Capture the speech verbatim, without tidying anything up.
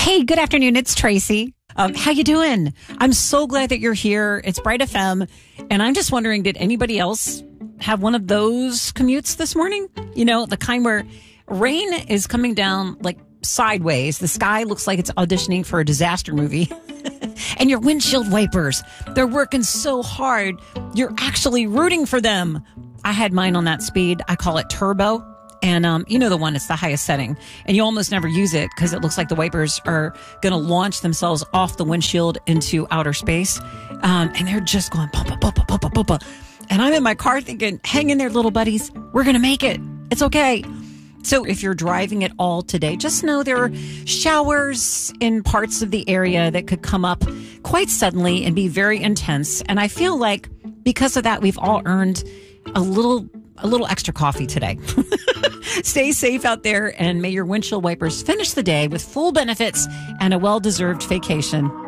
Hey, good afternoon. It's Tracy. Um, how you doing? I'm so glad that you're here. It's Bright F M. And I'm just wondering, did anybody else have one of those commutes this morning? You know, the kind where rain is coming down like sideways. The sky looks like it's auditioning for a disaster movie. And your windshield wipers, they're working so hard. You're actually rooting for them. I had mine on that speed. I call it turbo. And um, you know the one, it's the highest setting. And you almost never use it because it looks like the wipers are going to launch themselves off the windshield into outer space. Um, and they're just going, pumpa, pumpa, pumpa, pumpa. And I'm in my car thinking, hang in there, little buddies. We're going to make it. It's okay. So if you're driving at all today, just know there are showers in parts of the area that could come up quite suddenly and be very intense. And I feel like because of that, we've all earned a little a little extra coffee today. Stay safe out there, and may your windshield wipers finish the day with full benefits and a well-deserved vacation.